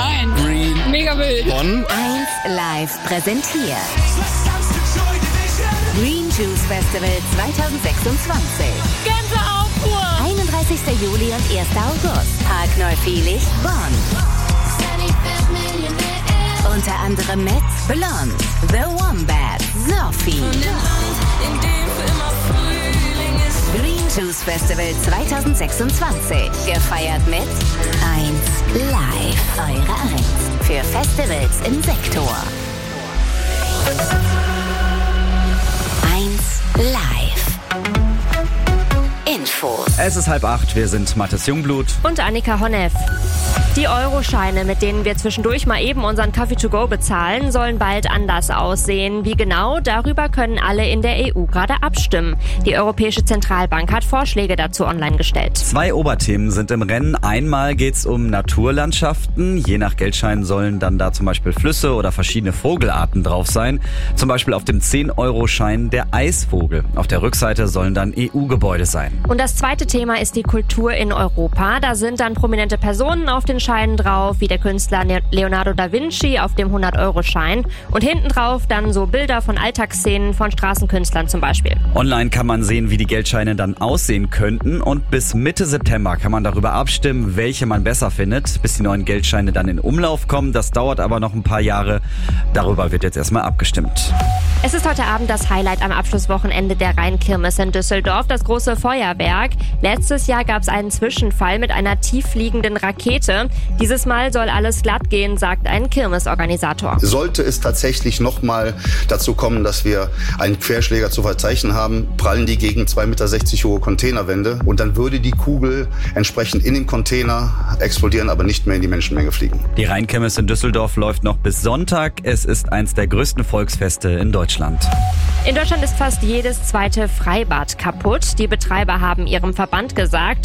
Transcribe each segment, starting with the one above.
Nein. Green. Mega wild. Bonn. 1 Live präsentiert. Green Juice Festival 2026. Gänsehaut pur. 31. Juli und 1. August. Park Neufelich, Bonn. Unter anderem mit Blond, The Wombat, Sophie. Green Juice Festival 2026. Gefeiert mit 1 Live. Eure 1 für Festivals im Sektor. 1 Live. Infos. Es ist 7:30, wir sind Mathis Jungblut. Und Annika Honneff. Die Euroscheine, mit denen wir zwischendurch mal eben unseren Coffee to go bezahlen, sollen bald anders aussehen. Wie genau? Darüber können alle in der EU gerade abstimmen. Die Europäische Zentralbank hat Vorschläge dazu online gestellt. 2 Oberthemen sind im Rennen. Einmal geht's um Naturlandschaften. Je nach Geldschein sollen dann da zum Beispiel Flüsse oder verschiedene Vogelarten drauf sein. Zum Beispiel auf dem 10-Euro-Schein der Eisvogel. Auf der Rückseite sollen dann EU-Gebäude sein. Und das zweite Thema ist die Kultur in Europa. Da sind dann prominente Personen auf den Scheinen drauf, wie der Künstler Leonardo da Vinci auf dem 100-Euro-Schein. Und hinten drauf dann so Bilder von Alltagsszenen von Straßenkünstlern zum Beispiel. Online kann man sehen, wie die Geldscheine dann aussehen könnten. Und bis Mitte September kann man darüber abstimmen, welche man besser findet. Bis die neuen Geldscheine dann in Umlauf kommen. Das dauert aber noch ein paar Jahre. Darüber wird jetzt erstmal abgestimmt. Es ist heute Abend das Highlight am Abschlusswochenende der Rheinkirmes in Düsseldorf, das große Feuerwerk. Letztes Jahr gab es einen Zwischenfall mit einer tieffliegenden Rakete. Dieses Mal soll alles glatt gehen, sagt ein Kirmesorganisator. Sollte es tatsächlich nochmal dazu kommen, dass wir einen Querschläger zu verzeichnen haben, prallen die gegen 2,60 Meter hohe Containerwände und dann würde die Kugel entsprechend in den Container explodieren, aber nicht mehr in die Menschenmenge fliegen. Die Rheinkirmes in Düsseldorf läuft noch bis Sonntag. Es ist eins der größten Volksfeste in Deutschland. In Deutschland ist fast jedes zweite Freibad kaputt. Die Betreiber haben ihrem Verband gesagt,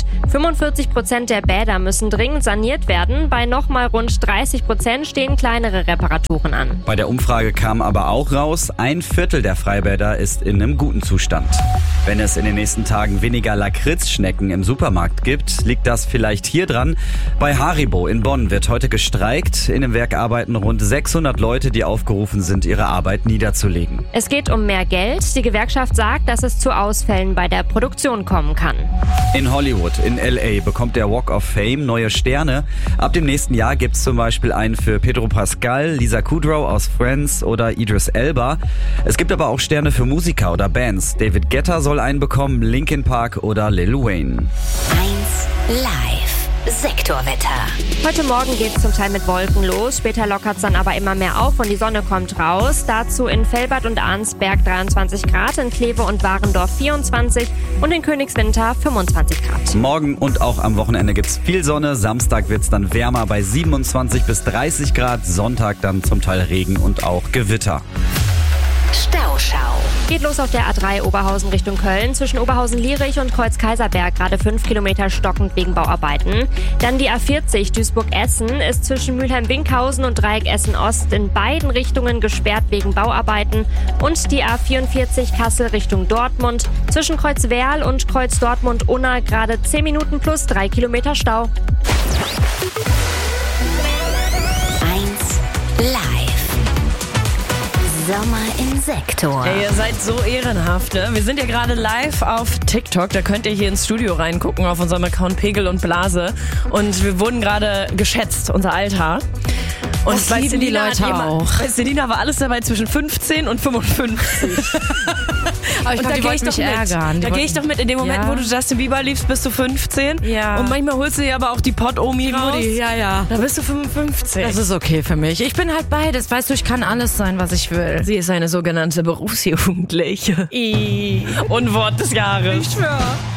45% der Bäder müssen dringend saniert werden. Bei nochmal rund 30% stehen kleinere Reparaturen an. Bei der Umfrage kam aber auch raus, 1/4 der Freibäder ist in einem guten Zustand. Wenn es in den nächsten Tagen weniger Lakritzschnecken im Supermarkt gibt, liegt das vielleicht hier dran. Bei Haribo in Bonn wird heute gestreikt. In dem Werk arbeiten rund 600 Leute, die aufgerufen sind, ihre Arbeit niederzulegen. Es geht um mehr Geld. Die Gewerkschaft sagt, dass es zu Ausfällen bei der Produktion kommen kann. In Hollywood, in L.A. bekommt der Walk of Fame neue Sterne. Ab dem nächsten Jahr gibt's zum Beispiel einen für Pedro Pascal, Lisa Kudrow aus Friends oder Idris Elba. Es gibt aber auch Sterne für Musiker oder Bands. David Guetta soll einen bekommen, Linkin Park oder Lil Wayne. 1 Live. Sektorwetter. Heute Morgen geht es zum Teil mit Wolken los, später lockert es dann aber immer mehr auf und die Sonne kommt raus. Dazu in Velbert und Arnsberg 23 Grad, in Kleve und Warendorf 24 und in Königswinter 25 Grad. Morgen und auch am Wochenende gibt's viel Sonne. Samstag wird's dann wärmer bei 27 bis 30 Grad. Sonntag dann zum Teil Regen und auch Gewitter. Stauschau. Geht los auf der A3 Oberhausen Richtung Köln. Zwischen Oberhausen-Lierich und Kreuz-Kaiserberg gerade 5 Kilometer stockend wegen Bauarbeiten. Dann die A40 Duisburg-Essen ist zwischen Mülheim-Winkhausen und Dreieck Essen-Ost in beiden Richtungen gesperrt wegen Bauarbeiten. Und die A44 Kassel Richtung Dortmund. Zwischen Kreuz-Werl und Kreuz-Dortmund-Unna gerade 10 Minuten plus 3 Kilometer Stau. 1 Live. Sommer im Sektor. Ey, ihr seid so ehrenhaft, ne? Wir sind ja gerade live auf TikTok, da könnt ihr hier ins Studio reingucken auf unserem Account Pegel und Blase. Und wir wurden gerade geschätzt, unser Alter. Und das lieben die Leute auch. Bei Selina war alles dabei zwischen 15 und 55. Aber ich glaube, die wollten mich ärgern. Da gehe ich doch mit. In dem Moment, wo du Justin Bieber liebst, bist du 15. Ja. Und manchmal holst du dir aber auch die Pott-Omi raus. Mutti, ja. Da bist du 55. Das ist okay für mich. Ich bin halt beides. Weißt du, ich kann alles sein, was ich will. Sie ist eine sogenannte Berufsjugendliche. Unwort des Jahres. Ich schwör.